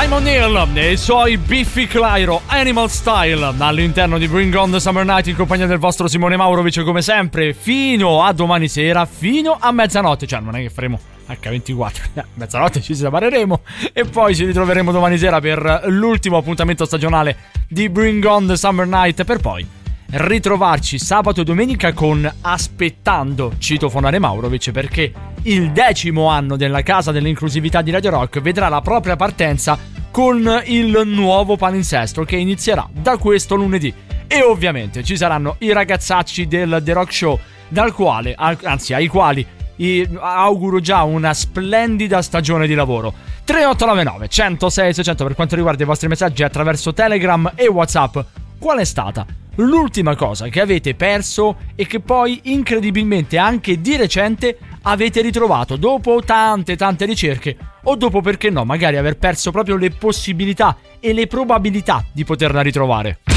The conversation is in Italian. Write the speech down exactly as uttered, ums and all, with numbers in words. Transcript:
Simon Hill e i suoi Biffy Clyro Animal Style all'interno di Bring On the Summer Night in compagnia del vostro Simone Maurovic, come sempre fino a domani sera, fino a mezzanotte. Cioè non è che faremo acca ventiquattro, a mezzanotte ci separeremo e poi ci ritroveremo domani sera per l'ultimo appuntamento stagionale di Bring On the Summer Night, per poi ritrovarci sabato e domenica con Aspettando Citofonare Maurovic, perché il decimo anno della Casa dell'inclusività di Radio Rock vedrà la propria partenza con il nuovo palinsesto che inizierà da questo lunedì. E ovviamente ci saranno i ragazzacci del The Rock Show, dal quale, anzi ai quali auguro già una splendida stagione di lavoro. Tre otto nove nove uno zero sei sei zero zero per quanto riguarda i vostri messaggi attraverso Telegram e WhatsApp. Qual è stata l'ultima cosa che avete perso e che poi incredibilmente anche di recente avete ritrovato dopo tante tante ricerche, o dopo, perché no, magari aver perso proprio le possibilità e le probabilità di poterla ritrovare?